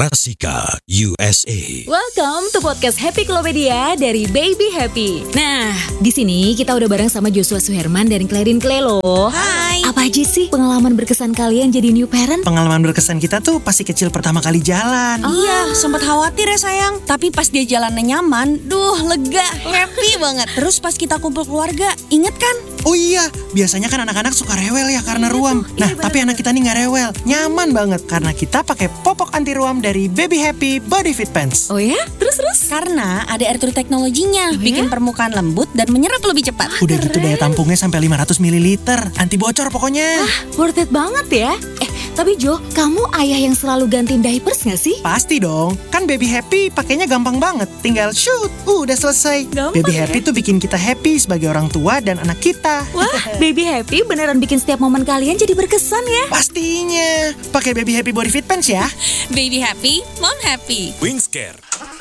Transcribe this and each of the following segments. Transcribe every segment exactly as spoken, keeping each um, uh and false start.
Rasika U S A. Welcome to podcast Happy Klopedia dari Baby Happy. Nah, di sini kita udah bareng sama Joshua Suherman dan Clarin Clay loh. Hai. Apa aja sih pengalaman berkesan kalian jadi new parent? Pengalaman berkesan kita tuh pasti kecil pertama kali jalan. Oh. Iya, sempat khawatir ya sayang. Tapi pas dia jalannya nyaman, duh lega, happy banget. Terus pas kita kumpul keluarga, inget kan? Oh iya, biasanya kan anak-anak suka rewel ya karena Iya ruam. tuh, Nah, iya tapi anak kita nih nggak rewel, nyaman banget karena kita pakai popok anti ruam dari Baby Happy Body Fit Pants. Oh ya? Terus-terus? Karena ada air true teknologinya, Oh ya? bikin permukaan lembut dan menyerap lebih cepat. Udah gitu daya tampungnya sampai lima ratus mililiter, anti bocor pokoknya. Worth it banget ya. Eh, tapi Jo, kamu ayah yang selalu gantiin diapers gak sih? Pasti dong, kan Baby Happy pakainya gampang banget. Tinggal shoot, uh, udah selesai. Gampang Baby ya? Happy tuh bikin kita happy sebagai orang tua dan anak kita. Wah, Baby Happy beneran bikin setiap momen kalian jadi berkesan ya. Pastinya, pakai Baby Happy Body Fit Pants ya. Baby happy, mom happy. Wingscare.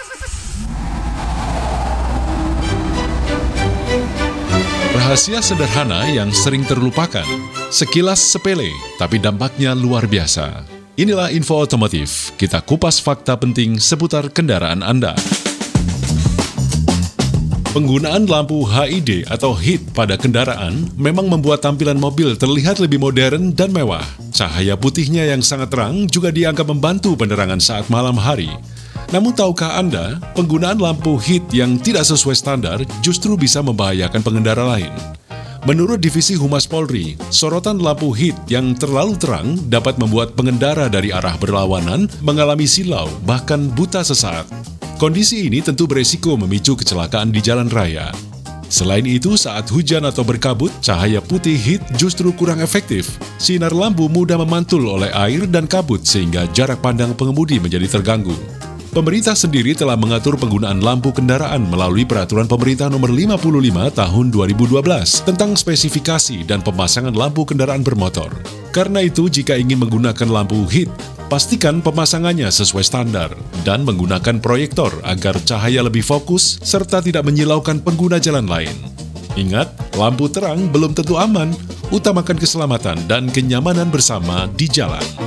Rahasia sederhana yang sering terlupakan. Sekilas sepele, tapi dampaknya luar biasa. Inilah info otomotif. Kita kupas fakta penting seputar kendaraan Anda. Penggunaan lampu H I D atau H I D pada kendaraan memang membuat tampilan mobil terlihat lebih modern dan mewah. Cahaya putihnya yang sangat terang juga dianggap membantu penerangan saat malam hari. Namun tahukah Anda, penggunaan lampu H I D yang tidak sesuai standar justru bisa membahayakan pengendara lain. Menurut Divisi Humas Polri, sorotan lampu H I D yang terlalu terang dapat membuat pengendara dari arah berlawanan mengalami silau, bahkan buta sesaat. Kondisi ini tentu beresiko memicu kecelakaan di jalan raya. Selain itu, saat hujan atau berkabut, cahaya putih H I D justru kurang efektif. Sinar lampu mudah memantul oleh air dan kabut sehingga jarak pandang pengemudi menjadi terganggu. Pemerintah sendiri telah mengatur penggunaan lampu kendaraan melalui Peraturan Pemerintah Nomor lima puluh lima Tahun dua ribu dua belas tentang spesifikasi dan pemasangan lampu kendaraan bermotor. Karena itu, jika ingin menggunakan lampu H I D, pastikan pemasangannya sesuai standar dan menggunakan proyektor agar cahaya lebih fokus serta tidak menyilaukan pengguna jalan lain. Ingat, lampu terang belum tentu aman. Utamakan keselamatan dan kenyamanan bersama di jalan.